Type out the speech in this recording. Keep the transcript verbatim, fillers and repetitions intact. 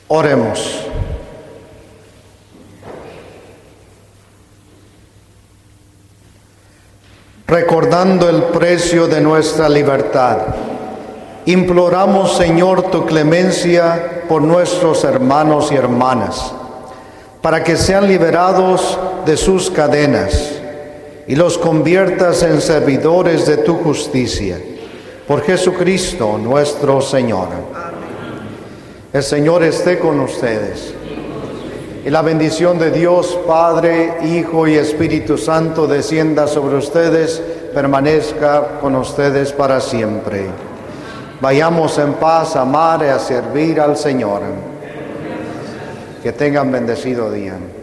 Oremos. Recordando el precio de nuestra libertad, imploramos, Señor, tu clemencia por nuestros hermanos y hermanas, para que sean liberados de sus cadenas y los conviertas en servidores de tu justicia. Por Jesucristo nuestro Señor. Amén. El Señor esté con ustedes. Y la bendición de Dios, Padre, Hijo y Espíritu Santo descienda sobre ustedes, permanezca con ustedes para siempre. Vayamos en paz a amar y a servir al Señor. Que tengan bendecido día.